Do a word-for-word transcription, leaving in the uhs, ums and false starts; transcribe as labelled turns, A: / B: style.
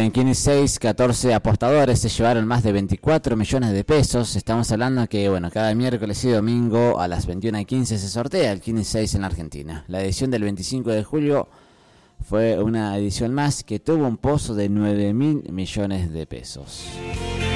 A: en Kini seis, catorce apostadores se llevaron más de veinticuatro millones de pesos. Estamos hablando que, bueno, cada miércoles y domingo a las veintiuna y quince se sortea el Kini seis en la Argentina. La edición del veinticinco de julio fue una edición más que tuvo un pozo de nueve mil millones de pesos.